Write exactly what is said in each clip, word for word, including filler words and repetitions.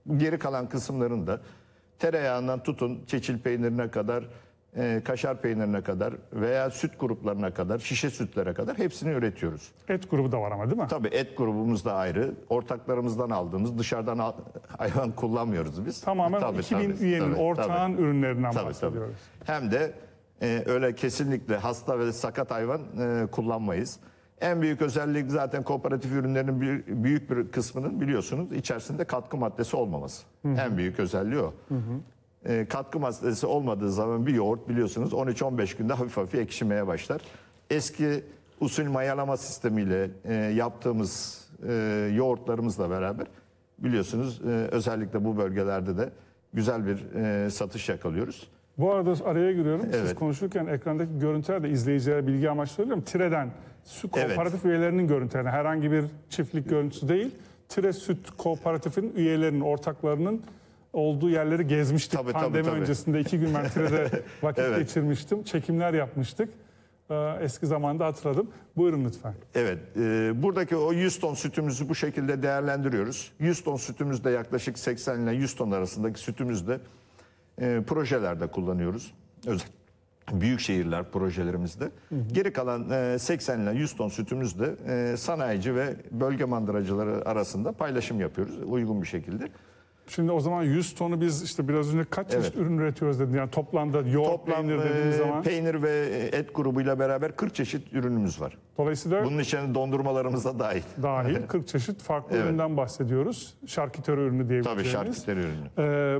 Geri kalan kısımların da tereyağından tutun çeçil peynirine kadar, e, kaşar peynirine kadar veya süt gruplarına kadar, şişe sütlere kadar hepsini üretiyoruz. Et grubu da var ama değil mi? Tabii et grubumuz da ayrı. Ortaklarımızdan aldığımız, dışarıdan al, hayvan kullanmıyoruz biz. Tamamen tabii, iki bin tabii, üyenin tabii, ortağın tabii. ürünlerinden Tabii, bahsediyoruz. tabii. Hem de e, öyle kesinlikle hasta ve sakat hayvan e, kullanmayız. En büyük özellik zaten kooperatif ürünlerinin bir, büyük bir kısmının biliyorsunuz içerisinde katkı maddesi olmaması. Hı hı. En büyük özelliği o. Hı hı. E, katkı maddesi olmadığı zaman bir yoğurt biliyorsunuz on üç on beş günde hafif hafif ekşimeye başlar. Eski usul mayalama sistemiyle e, yaptığımız e, yoğurtlarımızla beraber biliyorsunuz e, özellikle bu bölgelerde de güzel bir e, satış yakalıyoruz. Bu arada araya giriyorum. Evet. Siz konuşurken ekrandaki görüntüler de izleyicilere bilgi amaçlı söylüyorum. Tire'den su kooperatif Evet. üyelerinin görüntüleri, herhangi bir çiftlik görüntüsü değil. Tire Süt Kooperatif'in üyelerinin, ortaklarının olduğu yerleri gezmiştik. Tabii, Pandemi tabii, tabii. öncesinde iki gün ben Tire'de vakit Evet. geçirmiştim. Çekimler yapmıştık. Ee, eski zamanda hatırladım. Buyurun lütfen. Evet, e, buradaki o yüz ton sütümüzü bu şekilde değerlendiriyoruz. yüz ton sütümüz de yaklaşık seksen ile yüz ton arasındaki sütümüz de e, projelerde kullanıyoruz. Özel büyük şehirler projelerimizde. Hı hı. Geri kalan e, seksen ile yüz ton sütümüz de e, sanayici ve bölge mandıracıları arasında paylaşım yapıyoruz uygun bir şekilde. Şimdi o zaman yüz tonu biz işte biraz önce kaç çeşit evet. ürün üretiyoruz dedin. Yani toplamda yoğurt, Toplam, peynir dediğimiz zaman. Peynir ve et grubuyla beraber kırk çeşit ürünümüz var. Dolayısıyla bunun içine dondurmalarımız da dahil. Dahil kırk çeşit farklı evet. üründen bahsediyoruz. Şarküteri ürünü diyebileceğimiz. Tabii şarküteri ürünü. Ee,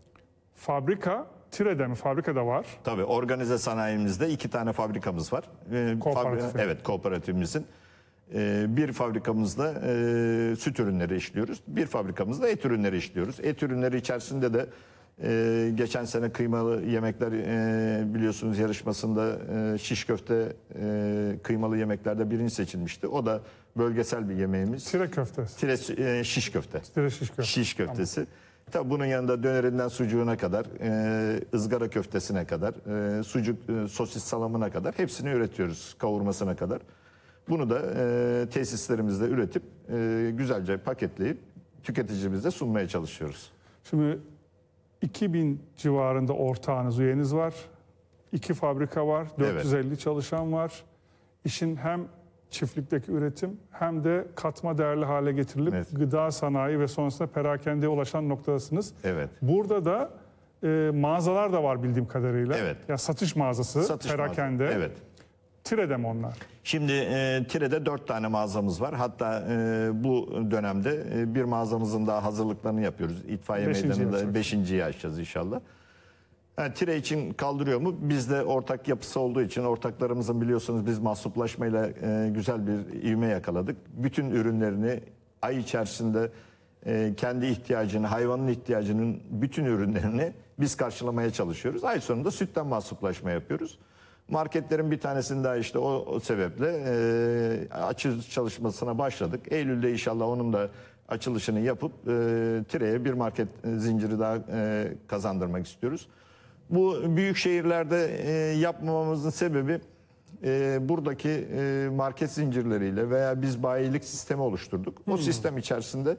fabrika Tire'de mi? Fabrikada var. Tabii organize sanayimizde iki tane fabrikamız var. Ee, Kooperatif. Fabri evet kooperatifimizin. Ee, bir fabrikamızda e, süt ürünleri işliyoruz. Bir fabrikamızda et ürünleri işliyoruz. Et ürünleri içerisinde de e, geçen sene kıymalı yemekler e, biliyorsunuz yarışmasında e, şiş köfte e, kıymalı yemeklerde birinci seçilmişti. O da bölgesel bir yemeğimiz. Tire köftesi. Tire e, şiş köfte. Tire şiş köfte. Şiş köftesi. Tamam. Tabii bunun yanında dönerinden sucuğuna kadar, e, ızgara köftesine kadar, e, sucuk, e, sosis salamına kadar hepsini üretiyoruz kavurmasına kadar. Bunu da e, tesislerimizde üretip e, güzelce paketleyip tüketicimize sunmaya çalışıyoruz. Şimdi iki bin civarında ortağınız, üyeniz var. İki fabrika var, dört yüz elli evet. çalışan var. İşin hem çiftlikteki üretim hem de katma değerli hale getirilip evet. gıda sanayi ve sonrasında perakendeye ulaşan noktadasınız. Evet. Burada da e, mağazalar da var bildiğim kadarıyla. Evet. Ya satış mağazası, satış perakende. Mağaza. Evet. Tire'de mi onlar? Şimdi e, Tire'de dört tane mağazamız var. Hatta e, bu dönemde e, bir mağazamızın daha hazırlıklarını yapıyoruz. İtfaiye meydanında beşinciyi açacağız inşallah. Yani Tire için kaldırıyor mu? Bizde ortak yapısı olduğu için ortaklarımızın biliyorsunuz biz mahsuplaşmayla e, güzel bir ivme yakaladık. Bütün ürünlerini ay içerisinde e, kendi ihtiyacını, hayvanın ihtiyacının bütün ürünlerini biz karşılamaya çalışıyoruz. Ay sonunda sütten mahsuplaşma yapıyoruz. Marketlerin bir tanesini daha işte o, o sebeple e, açılış çalışmasına başladık. Eylül'de inşallah onun da açılışını yapıp e, Tire'ye bir market zinciri daha e, kazandırmak istiyoruz. Bu büyük şehirlerde e, yapmamamızın sebebi e, buradaki e, market zincirleriyle veya biz bayilik sistemi oluşturduk. O hmm. sistem içerisinde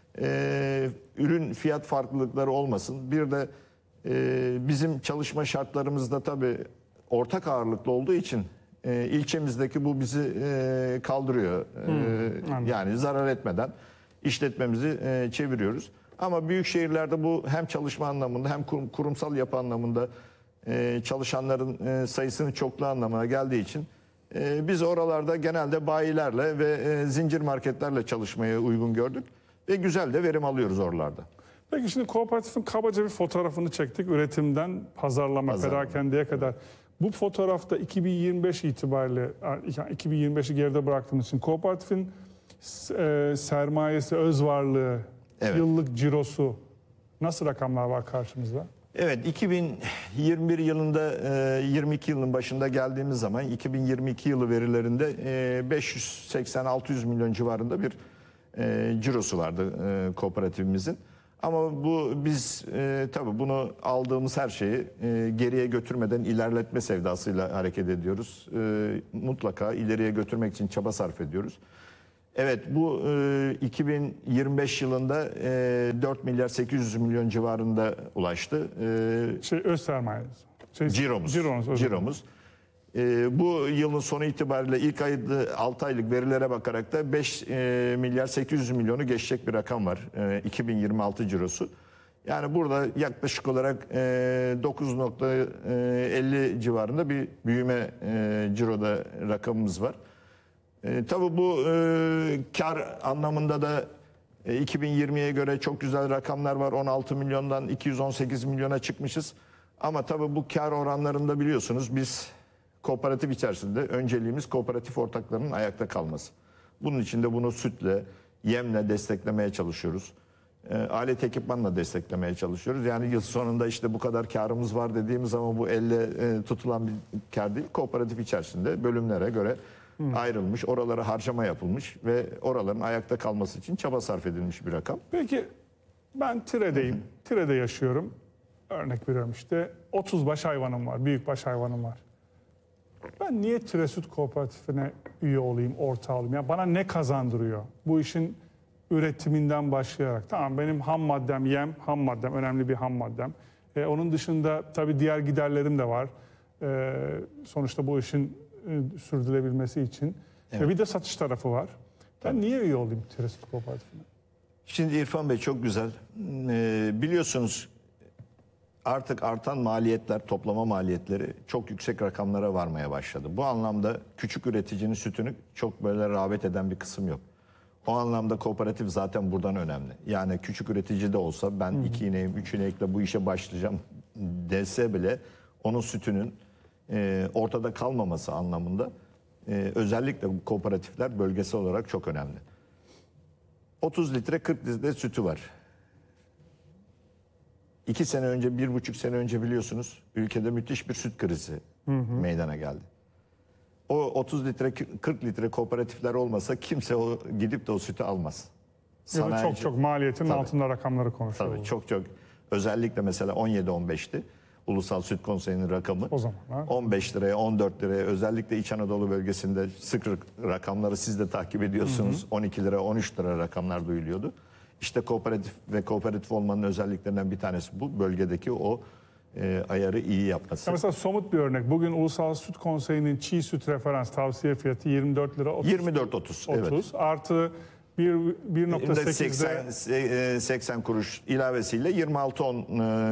e, ürün fiyat farklılıkları olmasın. Bir de e, bizim çalışma şartlarımızda tabii ortak ağırlıklı olduğu için e, ilçemizdeki bu bizi e, kaldırıyor. Hmm. E, yani zarar etmeden işletmemizi e, çeviriyoruz. Ama büyük şehirlerde bu hem çalışma anlamında hem kurum, kurumsal yapı anlamında e, çalışanların e, sayısının çokluğu anlamına geldiği için e, biz oralarda genelde bayilerle ve e, zincir marketlerle çalışmaya uygun gördük ve güzel de verim alıyoruz oralarda. Peki şimdi kooperatifin kabaca bir fotoğrafını çektik üretimden pazarlama, pazarlama. perakendeye kadar. Bu fotoğrafta iki bin yirmi beş itibariyle iki bin yirmi beşi geride bıraktığımız için kooperatifin e, sermayesi, öz varlığı, evet. yıllık cirosu nasıl rakamlar var karşımızda? Evet, iki bin yirmi bir yılında yirmi iki yılın başında geldiğimiz zaman iki bin yirmi iki yılı verilerinde beş yüz seksen altı yüz milyon civarında bir cirosu vardı kooperatifimizin. Ama bu biz e, tabii bunu aldığımız her şeyi e, geriye götürmeden ilerletme sevdasıyla hareket ediyoruz. E, mutlaka ileriye götürmek için çaba sarf ediyoruz. Evet, bu e, iki bin yirmi beş yılında e, dört milyar sekiz yüz milyon civarında ulaştı. E, Şey öz sermayeniz. Şey, ciromuz. Ciromuz. özür dilerim. ciromuz. E, bu yılın sonu itibariyle ilk ayda altı aylık verilere bakarak da beş e, milyar sekiz yüz milyonu geçecek bir rakam var. E, iki bin yirmi altı cirosu. Yani burada yaklaşık olarak e, dokuz nokta elli civarında bir büyüme e, ciroda rakamımız var. E, tabii bu e, kar anlamında da e, iki bin yirmiye göre çok güzel rakamlar var. on altı milyondan iki yüz on sekiz milyona çıkmışız. Ama tabii bu kar oranlarında biliyorsunuz biz kooperatif içerisinde önceliğimiz kooperatif ortaklarının ayakta kalması. Bunun için de bunu sütle, yemle desteklemeye çalışıyoruz. E, alet ekipmanla desteklemeye çalışıyoruz. Yani yıl sonunda işte bu kadar karımız var dediğimiz zaman bu elle e, tutulan bir kar değil. Kooperatif içerisinde bölümlere göre ayrılmış, oralara harcama yapılmış ve oraların ayakta kalması için çaba sarf edilmiş bir rakam. Peki ben Tire'deyim. Tire'de yaşıyorum. Örnek veriyorum işte otuz baş hayvanım var, büyük baş hayvanım var. Ben niye Tire Süt Kooperatifine üye olayım, ortağı olayım? Ya bana ne kazandırıyor? Bu işin üretiminden başlayarak. Tamam benim ham maddem yem, ham maddem önemli bir ham maddem. E, onun dışında tabii diğer giderlerim de var. E, sonuçta bu işin e, sürdürülebilmesi için. Evet. Ve bir de satış tarafı var. Ben Tabii. niye üye olayım Tire Süt Kooperatifine? Şimdi İrfan Bey çok güzel. Ee, biliyorsunuz artık artan maliyetler, toplama maliyetleri çok yüksek rakamlara varmaya başladı. Bu anlamda küçük üreticinin sütünü çok böyle rağbet eden bir kısım yok. O anlamda kooperatif zaten buradan önemli. Yani küçük üretici de olsa ben hmm. iki ineğim, üç inekle bu işe başlayacağım dese bile onun sütünün e, ortada kalmaması anlamında e, özellikle bu kooperatifler bölgesel olarak çok önemli. otuz litre kırk litre sütü var. İki sene önce, bir buçuk sene önce biliyorsunuz ülkede müthiş bir süt krizi hı hı. meydana geldi. O otuz litre, kırk litre kooperatifler olmasa kimse o gidip de o sütü almaz. Sanayici, çok çok maliyetin tabii, altında rakamları konuşuyor. Tabii çok çok. Özellikle mesela on yedi on beşti. Ulusal Süt Konseyi'nin rakamı. O zaman ha? on beş liraya, on dört liraya, özellikle İç Anadolu bölgesinde sık rakamları siz de takip ediyorsunuz. Hı hı. on iki lira, on üç lira rakamlar duyuluyordu. İşte kooperatif ve kooperatif olmanın özelliklerinden bir tanesi bu. Bölgedeki o e, ayarı iyi yapması. Ya mesela somut bir örnek. Bugün Ulusal Süt Konseyi'nin çiğ süt referans tavsiye fiyatı yirmi dört lira otuz. yirmi dört otuz. Evet. Artı bir nokta sekizde seksen kuruş ilavesiyle yirmi altı on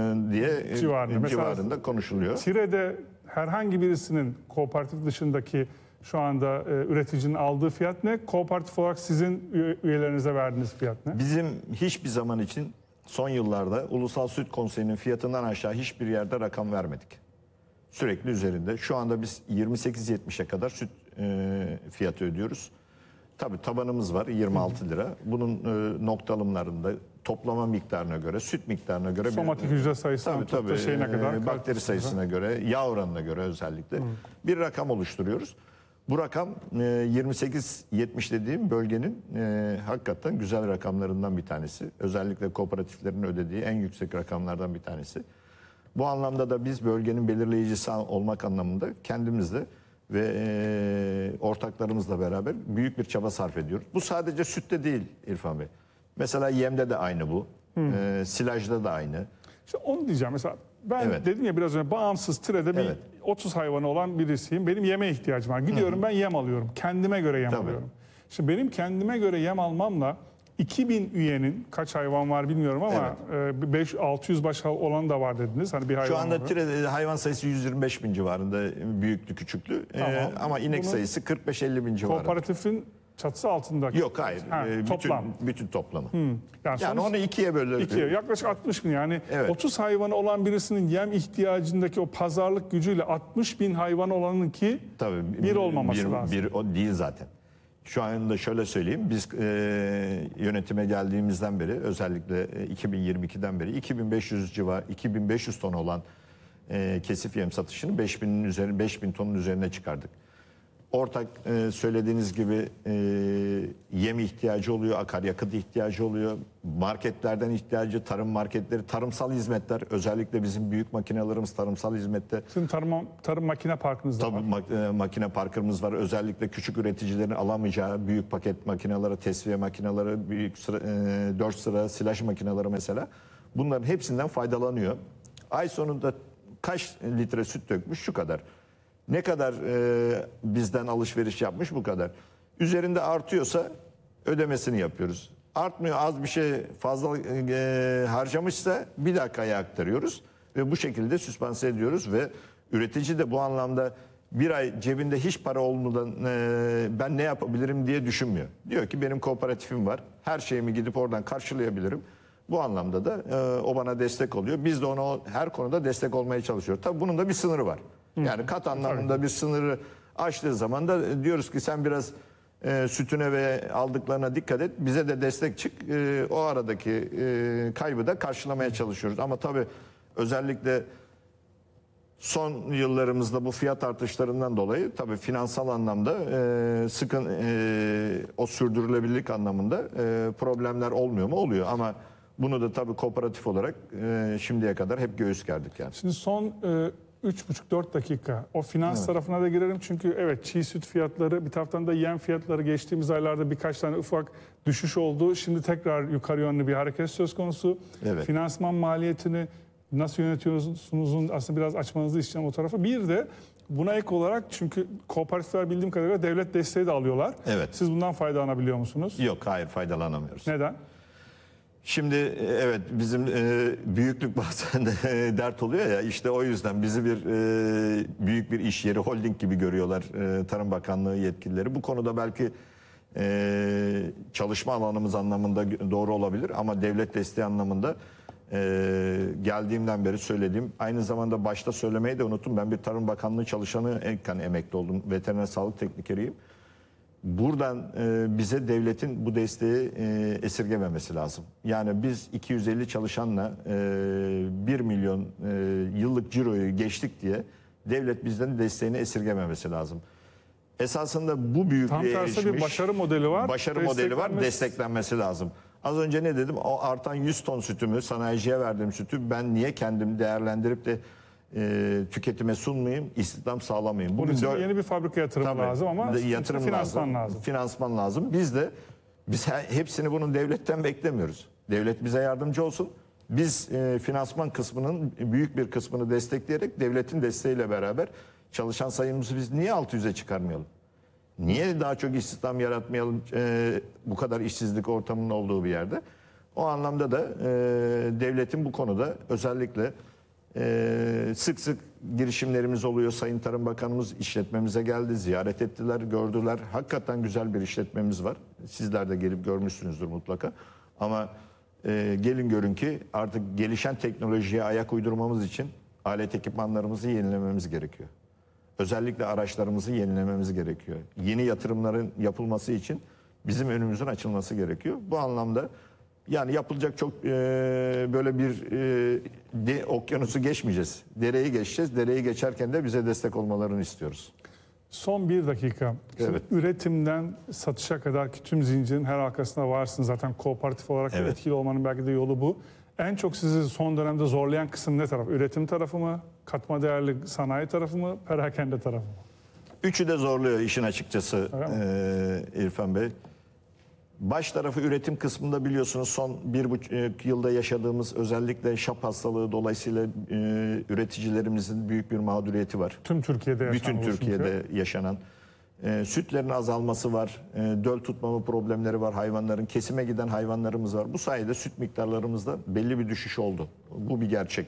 diye civarında, civarında konuşuluyor. Tire'de herhangi birisinin kooperatif dışındaki şu anda e, üreticinin aldığı fiyat ne? Kooperatif olarak sizin üyelerinize verdiğiniz fiyat ne? Bizim hiçbir zaman için son yıllarda Ulusal Süt Konseyi'nin fiyatından aşağı hiçbir yerde rakam vermedik. Sürekli üzerinde. Şu anda biz yirmi sekiz yetmişe kadar süt e, fiyatı ödüyoruz. Tabii tabanımız var yirmi altı lira. Bunun e, noktalımlarında toplama miktarına göre, süt miktarına göre... Somatik hücre sayısına, tabii, tabii, şeyine kadar, e, bakteri sayısına göre, yağ oranına göre özellikle Hı. bir rakam oluşturuyoruz. Bu rakam e, yirmi sekiz yetmiş dediğim bölgenin e, hakikaten güzel rakamlarından bir tanesi. Özellikle kooperatiflerin ödediği en yüksek rakamlardan bir tanesi. Bu anlamda da biz bölgenin belirleyicisi olmak anlamında kendimizle ve e, ortaklarımızla beraber büyük bir çaba sarf ediyoruz. Bu sadece sütte değil İrfan Bey. Mesela yemde de aynı bu. E, silajda da aynı. İşte onu diyeceğim mesela ben Evet. dedim ya biraz önce bağımsız Tire'de bir Evet. otuz hayvanı olan birisiyim. Benim yeme ihtiyacım var. Gidiyorum Hı-hı. ben yem alıyorum. Kendime göre yem Tabii. alıyorum. Şimdi benim kendime göre yem almamla iki bin üyenin kaç hayvan var bilmiyorum ama evet. beş altı yüz baş olan da var dediniz. Hani bir hayvan Şu anda var. Tire'de hayvan sayısı yüz yirmi beş bin civarında büyüklü küçüklü. Tamam. Ee, ama inek Bunun sayısı kırk beş elli bin civarında. Kooperatifin çatısı altında. Yok hayır. Ha, ee, toplam. Bütün, bütün toplamı. Hmm. Yani, yani onu ikiye bölüyoruz. İkiye yaklaşık altmış bin yani evet. otuz hayvanı olan birisinin yem ihtiyacındaki o pazarlık gücüyle altmış bin hayvan olanın ki Tabii, bir olmaması bir, lazım. Bir o değil zaten. Şu anda şöyle söyleyeyim, biz e, yönetime geldiğimizden beri özellikle e, iki bin yirmi ikiden beri iki bin beş yüz civar, iki bin beş yüz ton olan e, kesif yem satışını beş binin üzerine, beş bin tonun üzerine çıkardık. Ortak e, söylediğiniz gibi e, yem ihtiyacı oluyor, akaryakıt ihtiyacı oluyor, marketlerden ihtiyacı, tarım marketleri, tarımsal hizmetler, özellikle bizim büyük makinelerimiz tarımsal hizmette. Sizin tarım, tarım makine parkınız da Tabii var. mak- e, makine parkımız var. Özellikle küçük üreticilerin alamayacağı büyük paket makineleri, tesviye makineleri, büyük sıra, e, dört sıra silaj makineleri mesela. Bunların hepsinden faydalanıyor. Ay sonunda kaç litre süt dökmüş? Şu kadar. Ne kadar e, bizden alışveriş yapmış? Bu kadar. Üzerinde artıyorsa ödemesini yapıyoruz. Artmıyor, az bir şey fazla e, harcamışsa bir dakikaya aktarıyoruz. Ve bu şekilde süspanse ediyoruz ve üretici de bu anlamda bir ay cebinde hiç para olmadan e, ben ne yapabilirim diye düşünmüyor. Diyor ki benim kooperatifim var. Her şeyimi gidip oradan karşılayabilirim. Bu anlamda da e, o bana destek oluyor. Biz de ona her konuda destek olmaya çalışıyoruz. Tabii bunun da bir sınırı var. Yani kat anlamında bir sınırı aştığı zaman da diyoruz ki sen biraz e, sütüne ve aldıklarına dikkat et. Bize de destek çık. E, o aradaki e, kaybı da karşılamaya çalışıyoruz. Ama tabii özellikle son yıllarımızda bu fiyat artışlarından dolayı tabii finansal anlamda e, sıkın e, o sürdürülebilirlik anlamında e, problemler olmuyor mu? Oluyor ama bunu da tabii kooperatif olarak e, şimdiye kadar hep göğüs gerdik yani. Şimdi son e, üç buçuk dört dakika o finans Evet. tarafına da girelim. Çünkü evet çiğ süt fiyatları, bir taraftan da yem fiyatları geçtiğimiz aylarda birkaç tane ufak düşüş oldu. Şimdi tekrar yukarı yönlü bir hareket söz konusu. Evet. Finansman maliyetini nasıl yönetiyorsunuzun aslında biraz açmanızı isteyeceğim o tarafı. Bir de buna ek olarak, çünkü kooperatifler bildiğim kadarıyla devlet desteği de alıyorlar. Evet. Siz bundan faydalanabiliyor musunuz? Yok, hayır, faydalanamıyoruz. Neden? Şimdi e, evet bizim e, büyüklük bazen de e, dert oluyor ya, işte o yüzden bizi bir e, büyük bir iş yeri, holding gibi görüyorlar e, Tarım Bakanlığı yetkilileri. Bu konuda belki e, çalışma alanımız anlamında doğru olabilir ama devlet desteği anlamında e, geldiğimden beri söylediğim, aynı zamanda başta söylemeyi de unuttum, ben bir Tarım Bakanlığı çalışanı, yani emekli oldum, veteriner sağlık teknikeriyim. Buradan e, bize devletin bu desteği e, esirgememesi lazım. Yani biz iki yüz elli çalışanla e, bir milyon e, yıllık ciroyu geçtik diye devlet bizden desteğini esirgememesi lazım. Esasında bu büyüklüğe Tam tersi erişmiş, bir başarı modeli var. Başarı modeli var, Desteklenmesi- desteklenmesi lazım. Az önce ne dedim? O artan yüz ton sütümü, sanayiciye verdiğim sütü ben niye kendim değerlendirip de e, tüketime sunmayayım, istihdam sağlamayayım? Bunun Bugün için dört- yeni bir fabrika yatırımı Tabii, lazım ama de- yatırım finansman lazım, lazım. Finansman lazım. Biz de biz he- hepsini bunun devletten beklemiyoruz. Devlet bize yardımcı olsun. Biz e, finansman kısmının büyük bir kısmını destekleyerek devletin desteğiyle beraber çalışan sayımızı biz niye altı yüze çıkarmayalım? Niye daha çok istihdam yaratmayalım e, bu kadar işsizlik ortamının olduğu bir yerde? O anlamda da e, devletin bu konuda özellikle e, sık sık girişimlerimiz oluyor. Sayın Tarım Bakanımız işletmemize geldi, ziyaret ettiler, gördüler. Hakikaten güzel bir işletmemiz var. Sizler de gelip görmüşsünüzdür mutlaka. Ama e, gelin görün ki artık gelişen teknolojiye ayak uydurmamız için alet ekipmanlarımızı yenilememiz gerekiyor. Özellikle araçlarımızı yenilememiz gerekiyor. Yeni yatırımların yapılması için bizim önümüzün açılması gerekiyor. Bu anlamda yani yapılacak çok e, böyle bir e, de, okyanusu geçmeyeceğiz. Dereyi geçeceğiz. Dereyi geçerken de bize destek olmalarını istiyoruz. Son bir dakika. Şimdi Evet. üretimden satışa kadar ki tüm zincirin her arkasında varsın. Zaten kooperatif olarak Evet. etkili olmanın belki de yolu bu. En çok sizi son dönemde zorlayan kısım ne taraf? Üretim tarafı mı? Katma değerli sanayi tarafı mı? Perakende tarafı mı? Üçü de zorluyor işin açıkçası Öyle e, İrfan Bey. Baş tarafı üretim kısmında biliyorsunuz son bir buçuk yılda yaşadığımız özellikle şap hastalığı dolayısıyla e, üreticilerimizin büyük bir mağduriyeti var. Tüm Türkiye'de yaşanan Bütün bu çünkü. Türkiye'de yaşanan. E, sütlerin azalması var, e, döl tutmama problemleri var hayvanların, kesime giden hayvanlarımız var. Bu sayede süt miktarlarımızda belli bir düşüş oldu. Bu bir gerçek.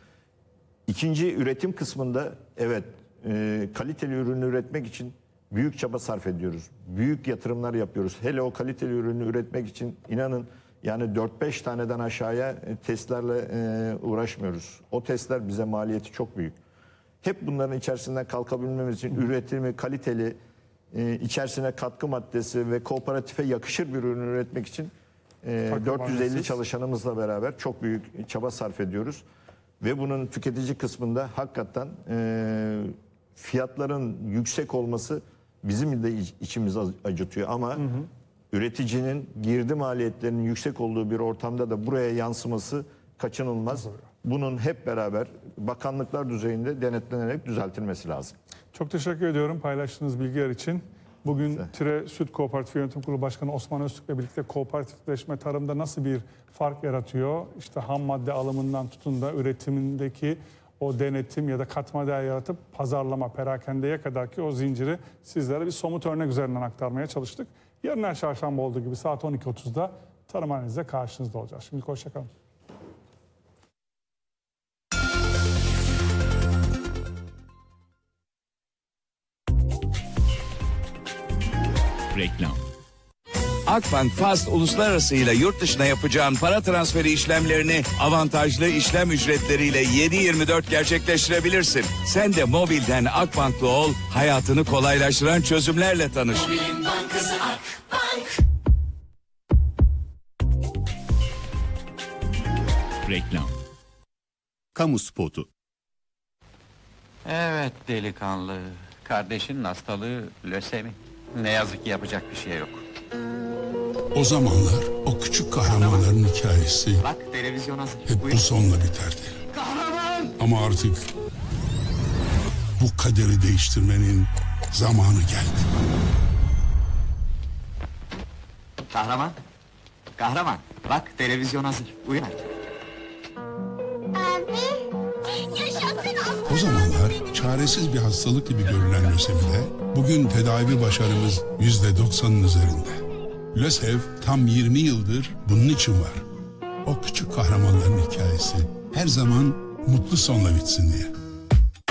İkinci üretim kısmında evet e, kaliteli ürünü üretmek için büyük çaba sarf ediyoruz. Büyük yatırımlar yapıyoruz. Hele o kaliteli ürünü üretmek için inanın yani dört beş taneden aşağıya e, testlerle e, uğraşmıyoruz. O testler bize maliyeti çok büyük. Hep bunların içerisinden kalkabilmemiz için üretimi kaliteli, e, içerisine katkı maddesi ve kooperatife yakışır bir ürün üretmek için e, Takım dört yüz elli maddesiz. çalışanımızla beraber çok büyük çaba sarf ediyoruz. Ve bunun tüketici kısmında hakikaten e, fiyatların yüksek olması bizim de iç- içimiz acıtıyor ama hı hı. üreticinin girdi maliyetlerinin yüksek olduğu bir ortamda da buraya yansıması kaçınılmaz. Hı hı. Bunun hep beraber bakanlıklar düzeyinde denetlenerek düzeltilmesi lazım. Çok teşekkür ediyorum paylaştığınız bilgiler için. Bugün Tire Süt Kooperatif Yönetim Kurulu Başkanı Osman Öztürk'le birlikte kooperatifleşme tarımda nasıl bir fark yaratıyor? İşte ham madde alımından tutun da üretimindeki o denetim ya da katma değer yaratıp pazarlama, perakendeye kadar ki o zinciri sizlere bir somut örnek üzerinden aktarmaya çalıştık. Yarın her çarşamba olduğu gibi saat on iki otuzda tarım analizde karşınızda olacağız. Şimdi hoşçakalın. Reklam. Akbank Fast Uluslararası ile yurt dışına yapacağın para transferi işlemlerini avantajlı işlem ücretleriyle yedi yirmi dört gerçekleştirebilirsin. Sen de mobilden Akbank'lı ol, hayatını kolaylaştıran çözümlerle tanış. Mobilin bankası Akbank. Reklam. Kamu spotu. Evet delikanlı. Kardeşinin hastalığı lösemi. Ne yazık ki yapacak bir şey yok. O zamanlar o küçük kahramanların hikayesi Bak televizyon hazır. hep Buyur. bu sonla biterdi. Kahraman! Ama artık bu kaderi değiştirmenin zamanı geldi. Kahraman! Kahraman! Bak televizyon hazır. Uyan. O zamanlar çaresiz bir hastalık gibi görülen lösemide bugün tedavi başarımız yüzde doksanın üzerinde. LÖSEV tam yirmi yıldır bunun için var. O küçük kahramanların hikayesi her zaman mutlu sonla bitsin diye.